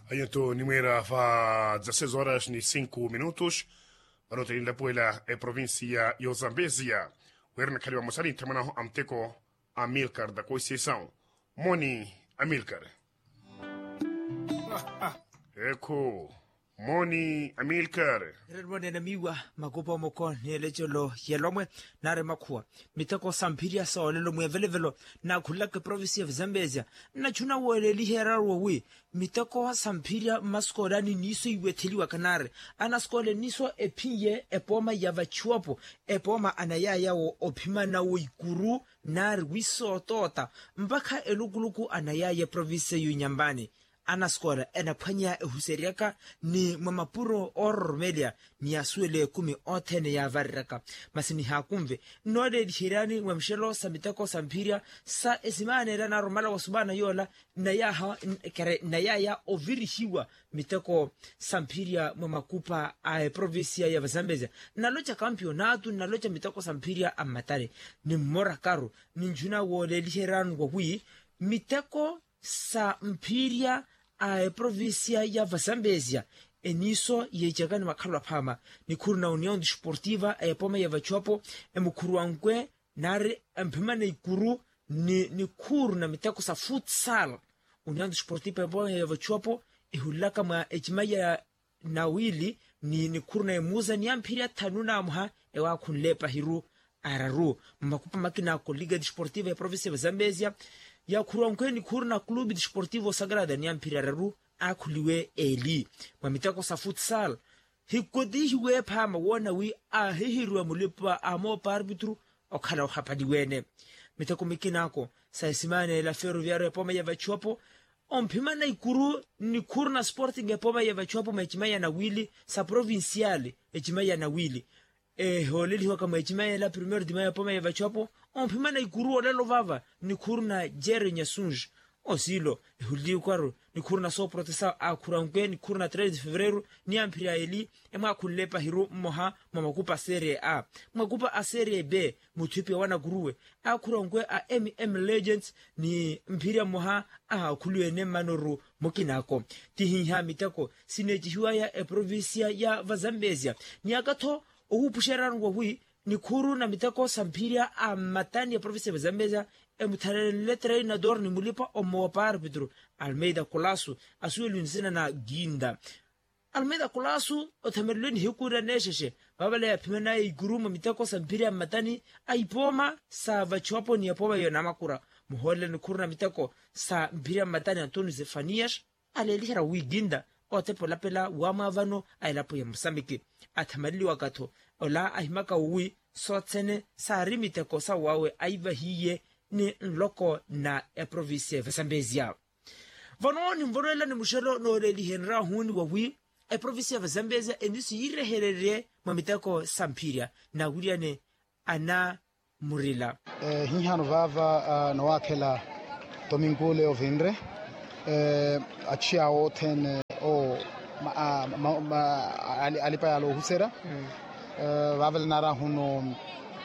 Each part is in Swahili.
Ayanto nimera fa 16 horas ni 5 minutos. Anote linda puela e província yo Zambezia. Werna kaliwa mosari temana amteko Amilcar da Conceição. Moni Amilcar. Eko Moni Amilcar. Redmone na miwa magopa moko ni lecholo yelomwe nare makua mitako sampiria sa olelo mwevelevelo na kulaka province ya Zambezia na chuna wole lihera rowi mitako sampiria maskolani niso iweteliwa kanare anaskole niso epinye epoma yavachuapo epoma anaya yawo opima na uikuru nare wiso tota mpaka elukuluku anaya ya province yu nyambani anaskora enapanya huseriaka ni mamapuro ormelia ni asuele kumi otene ya varraka masini hakumve node dihirani wamshelo samitako sampiria sa esimane na romala wasubana yola na ya kare na ya ovirihiwa mitako sampiria mamakupa a provincia ya Zambezia na locha campeonato na locha mitako sampiria amatare ni morakaru ni njuna wole dihirani wawi mitako sa mpiria a província ya Zambezia eniso yechakani makhalwa phama ni khuru na União Desportiva a poma ya vachopo emukuru wankwe nare mpimane ikuru ni khuru na mitako sa futsal União Desportiva ya poma ya vachopo ehulaka ma ejimaya nawili ni khuru na emuza ni ampiria tanuna amha ewa kunlepa hiru araru makupa makina ko Liga Desportiva ya província ya Zambezia ya kuronkweni kurna Clube Desportivo Sagrada ni ampirararu akuliwe eli mamitako sa futsal hikodihiwe phama wona wi ahihirwa mulipa amo parbitru okhala hapadiwene mitako mikinako sa isimane la Ferroviario poma ya vachopo ompimana ikuru ni kurna Sporting ya poma ya vachopo mechimaya na wili sa provinciale echimaya na wili holeli hoka mechimaya la Primeiro de Maio poma ya vachopo ompimana ikuru olelo vava ni kurna Jerry Nyasunj osilo hulio kwaro ni kurna so protesta akuranke ni kurna 13 de fevereiro ni ampira eli ema kulepa hiru moha mamakupa serie A makupa a serie B muthipe wana guruwe akuranke a MM Legends ni mpira moha kulwe ne manoru mokinako tihiha mitako sinejiwa ya provincia ya Zambezia ni akato ohupusheranwa hui ni khuru na mitako sampiria a matani ya province ya Zambezia emuthalele treinador ni mulipa omopar Pedro Almeida Colasso asuelu nsina na ginda Almeida Colasso othamerleni hikura nesheshe babale ya pimena iguruma mitako sampiria matani aipoma sa vachuapo ni apoma yonamakura muhole ni khuru na mitako sa mpiria matani Antonio Zefanias alelihera wiginda otepo lapela wamavano ailapo ya Mosambiki athamalili wakato ola ahimaka uwi sotsene sa rimiteko sa wawe aiva hiye ni nloko na province ya Zambezia vanoni mvonela ni mushelo no leli henra huni wawi province ya Zambezia endisi ireherere mamiteko sampiria na wiliane ana murila hinhano vava no wakela domingole ovendre achiao ten o alipa yalo husera vavel nara huno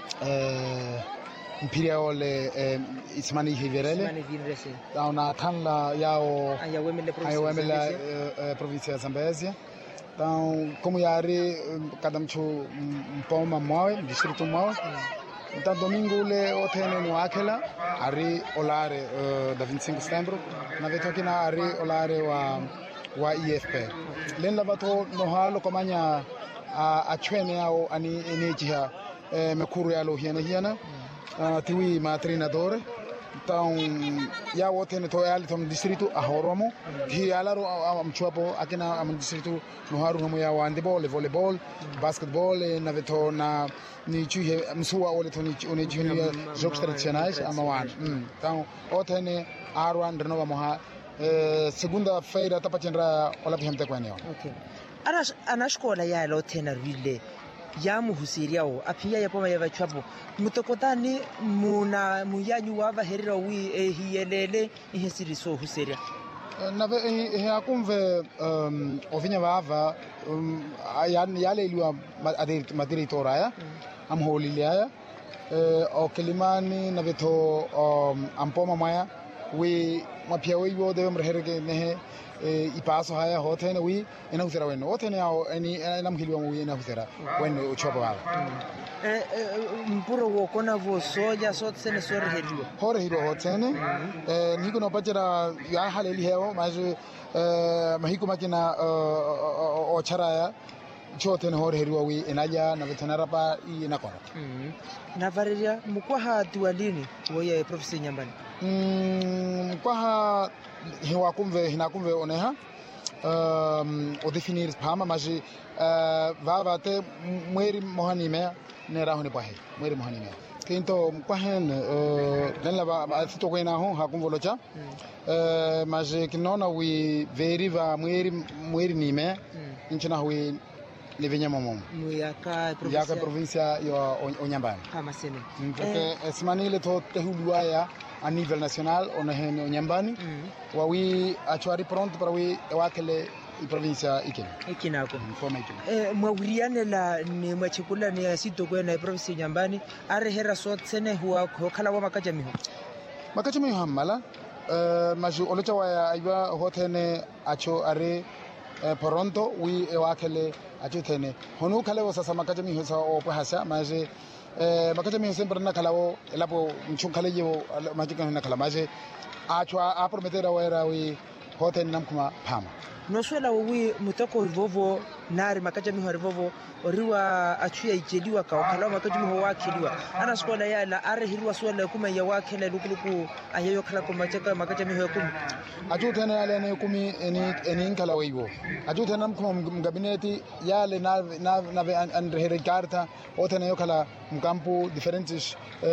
imperial ismani hiverele dauna tanla yao ayawemela província ya Zambezia então como yari kadamchu mpoma mwawe distrito mwawe então domingo le otene no akela ari olare da 25 de setembro na vetokina ari olare wa IFP len lavato no halo komanya a chwene yao ani energia mekuru yalo hiana tiwi ma treinador então ya wote to yali tom distrito a horomo hi alaro amchuapo akina am distrito no haru homo ya handball volleyball basketball na veto na ni chuhe msuwa ole to ni one junior jogos tradicionais amawan então otene arwan renova moha segunda-feira tapachendra ola pihemte kweneo okay anashkola ya lo tena rile ya muhusiriao apia ya poma ya vachapo mutokotani muna muyanyu wava herira wi hiyelele ihesiriso huseria na he akumve ovinya vava yale ilwa madiritora ya amholilia o kelimani na veto ampoma maya we mapia wibo deve mrehereke nehe ipaso haya hotene wi ena usera weno hotene ao eni namhiliwa wi ena usera weno uchopa wala mpuro wokona vo soja sotsene sore heliwa hore hilo hotene niko no pachera ya haleli heo maje mahiku makina ocharaya chote na hore heriwa wi enaja na vetanarapa ina kona na vareria mukwaha tualini woye professor Nyambani mukwaha hinakumve oneha o definir pama maji vavate mweri mohanime ne rahone pahe mweri mohanime kinto mukwahen denla ba sito kwena ho hakumvolocha maji kinona wi veriva mweri nime inchina wi Livenya momom. Yaka província yo Onyambani. Kama sene. Porque semanile to tehuluaya a nível nacional ona hen Onyambani. Wawi achwari pronto para wi wakele I província ikinako. Mwawiriane la ni mwachikula ni asito kwena província Nyambani are hera sotsene huwa kala wa makajamiho. Makajamiho hamala maju olocha wa aiba hotene acho are Poronto wi wakele achutene honu kalewo sasa makajami hosa opahasa maje makajami sempre na kalawo elapo mchunkale yewo majika na kalamaje achwa aprometera wera wi hoten namkuma pama no swela wi mutoko rivovo nari makajami ho rivovo oriwa achuya ijeliwa ka kalawo makajami ho wakeliwa ana swala yala are hirwa swala kuma ya wakele lukuluku ayeyo kala ko majika makajami ho kuma ajutene yale ne kumi eni kala wibo ajutene namkuma mgabineti yale na andre herkarta otene yo kala mkampu differentes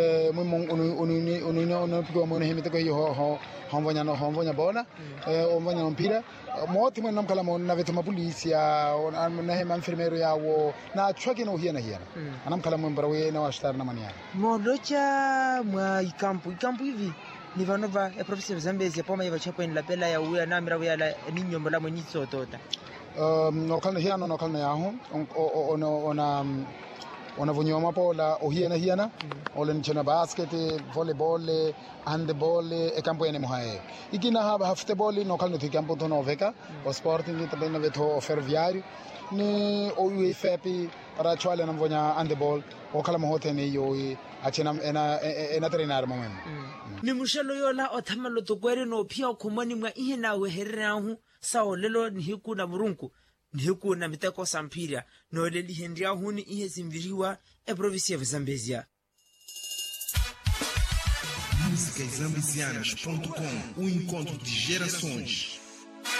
unu piko mo hemete ko ho honvonya bola onvonya mpira moti mwe namkala mo na vetuma polícia na hema enfermeiro yawo na chwake no hiana anamkala mo mbarawe na washtar na mania molocha mwa ikampu hivi ni vanova professor Zambezi poma iva chapo en la bela ya uya na mira ya la ninyo mbola mwenitso tota nokalna hiana nokalna yaho ona vonyoma pola hiana olen chena basket volleyball handball e campo ene mohae ikina haba futebol nokalna ti campo to noveka o sporting também na veto ferroviário ni o UFP para chwale na vonya handball o kala mohote ne yo achena ena treinar moment ni mushelo yola o thamalo to kwere no phia khomani mwa ihena we herrahu saolelo ni hiku na burunku ndiku na miteko sampiria no leli hendia huni ihe simviriwa província ya Zambezia. Musicasambesianas.com, o encontro de gerações.